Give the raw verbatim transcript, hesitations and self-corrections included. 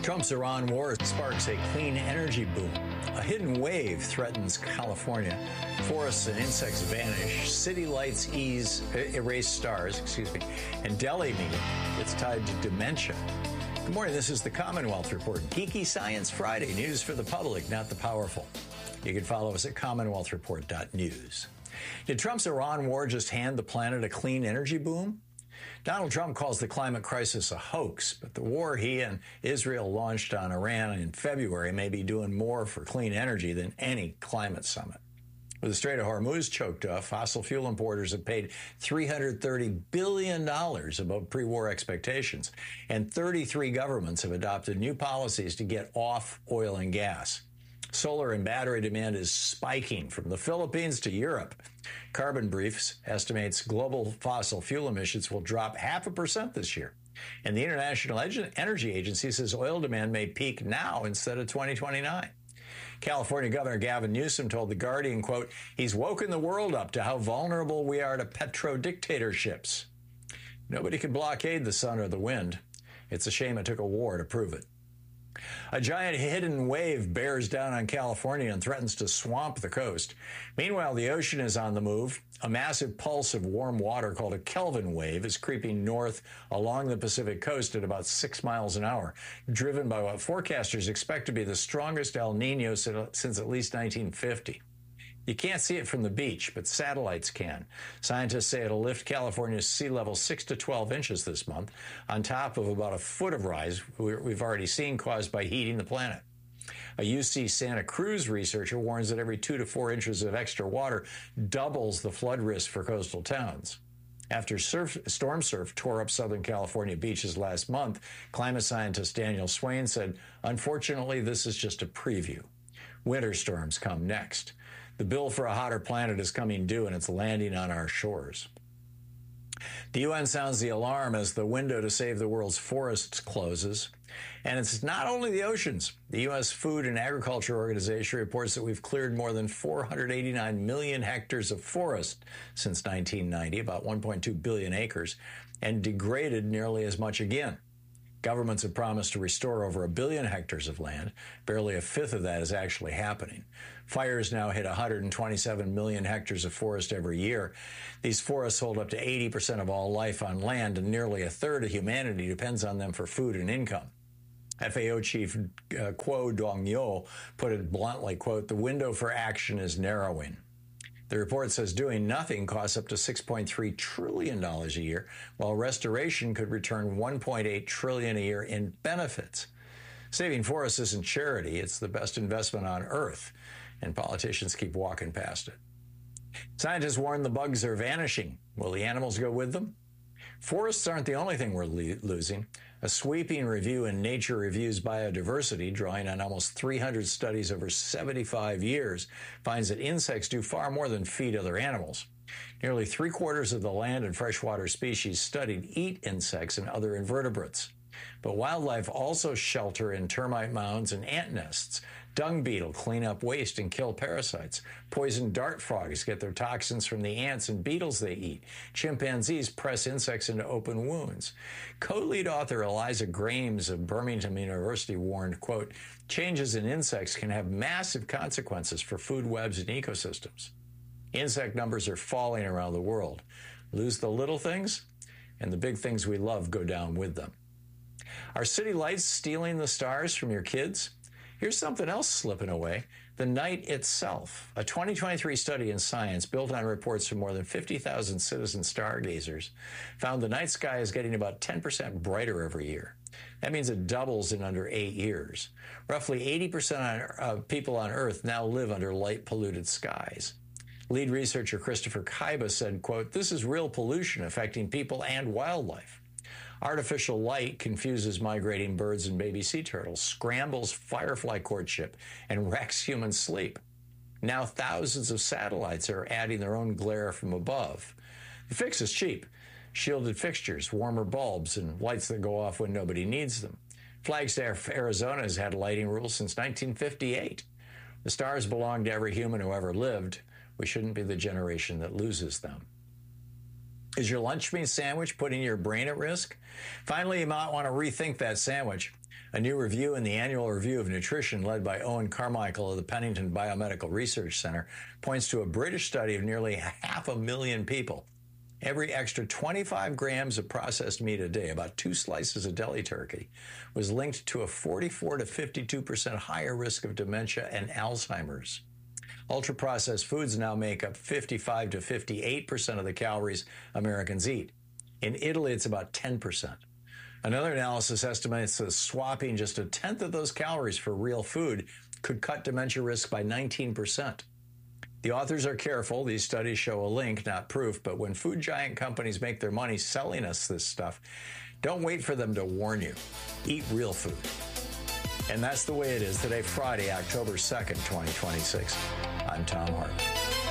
Trump's Iran war sparks a clean energy boom. A hidden wave threatens California. Forests and insects vanish. City lights ease, erase stars, excuse me. And Delhi meeting gets tied to dementia. Good morning. This is the Commonwealth Report. Geeky Science Friday. News for the public, not the powerful. You can follow us at commonwealth report dot news. Did Trump's Iran war just hand the planet a clean energy boom? Donald Trump calls the climate crisis a hoax, but the war he and Israel launched on Iran in February may be doing more for clean energy than any climate summit. With the Strait of Hormuz choked off, fossil fuel importers have paid three hundred thirty billion dollars above pre-war expectations, and thirty-three governments have adopted new policies to get off oil and gas. Solar and battery demand is spiking from the Philippines to Europe. Carbon Briefs estimates global fossil fuel emissions will drop half a percent this year. And the International Energy Agency says oil demand may peak now instead of twenty twenty-nine. California Governor Gavin Newsom told The Guardian, quote, he's woken the world up to how vulnerable we are to petro-dictatorships. Nobody can blockade the sun or the wind. It's a shame it took a war to prove it. A giant hidden wave bears down on California and threatens to swamp the coast. Meanwhile, the ocean is on the move. A massive pulse of warm water called a Kelvin wave is creeping north along the Pacific coast at about six miles an hour, driven by what forecasters expect to be the strongest El Nino since at least nineteen fifty. You can't see it from the beach, but satellites can. Scientists say it'll lift California's sea level six to twelve inches this month, on top of about a foot of rise we've already seen caused by heating the planet. A U C Santa Cruz researcher warns that every two to four inches of extra water doubles the flood risk for coastal towns. After surf, storm surf tore up Southern California beaches last month, climate scientist Daniel Swain said, unfortunately, this is just a preview. Winter storms come next. The bill for a hotter planet is coming due, and it's landing on our shores. The U N sounds the alarm as the window to save the world's forests closes. And it's not only the oceans. The U S Food and Agriculture Organization reports that we've cleared more than four hundred eighty-nine million hectares of forest since nineteen ninety, about one point two billion acres, and degraded nearly as much again. Governments have promised to restore over a billion hectares of land. Barely a fifth of that is actually happening. Fires now hit one hundred twenty-seven million hectares of forest every year. These forests hold up to eighty percent of all life on land, and nearly a third of humanity depends on them for food and income. F A O Chief uh, Kuo Dong-yo put it bluntly, quote, the window for action is narrowing. The report says doing nothing costs up to six point three trillion dollars a year, while restoration could return one point eight trillion dollars a year in benefits. Saving forests isn't charity. It's the best investment on Earth, and politicians keep walking past it. Scientists warn the bugs are vanishing. Will the animals go with them? Forests aren't the only thing we're le- losing. A sweeping review in Nature Reviews Biodiversity, drawing on almost three hundred studies over seventy-five years, finds that insects do far more than feed other animals. Nearly three quarters of the land and freshwater species studied eat insects and other invertebrates. But wildlife also shelter in termite mounds and ant nests. Dung beetle clean up waste and kill parasites. Poison dart frogs get their toxins from the ants and beetles they eat. Chimpanzees press insects into open wounds. Co-lead author Eliza Grames of Birmingham University warned, quote, changes in insects can have massive consequences for food webs and ecosystems. Insect numbers are falling around the world. Lose the little things, and the big things we love go down with them. Are city lights stealing the stars from your kids? Here's something else slipping away, the night itself. A twenty twenty-three study in Science, built on reports from more than fifty thousand citizen stargazers, found the night sky is getting about ten percent brighter every year. That means it doubles in under eight years. Roughly eighty percent of people on Earth now live under light-polluted skies. Lead researcher Christopher Kaiba said, quote, this is real pollution affecting people and wildlife. Artificial light confuses migrating birds and baby sea turtles, scrambles firefly courtship, and wrecks human sleep. Now thousands of satellites are adding their own glare from above. The fix is cheap. Shielded fixtures, warmer bulbs, and lights that go off when nobody needs them. Flagstaff, Arizona has had lighting rules since nineteen fifty-eight. The stars belong to every human who ever lived. We shouldn't be the generation that loses them. Is your lunch meat sandwich putting your brain at risk? Finally, you might want to rethink that sandwich. A new review in the Annual Review of Nutrition, led by Owen Carmichael of the Pennington Biomedical Research Center, points to a British study of nearly half a million people. Every extra twenty-five grams of processed meat a day, about two slices of deli turkey, was linked to a forty-four to fifty-two percent higher risk of dementia and Alzheimer's. Ultra-processed foods now make up fifty-five to fifty-eight percent of the calories Americans eat. In Italy, it's about ten percent. Another analysis estimates that swapping just a tenth of those calories for real food could cut dementia risk by nineteen percent. The authors are careful. These studies show a link, not proof, but when food giant companies make their money selling us this stuff, don't wait for them to warn you. Eat real food. And that's the way it is today, Friday, October second, twenty twenty-six. I'm Tom Hart.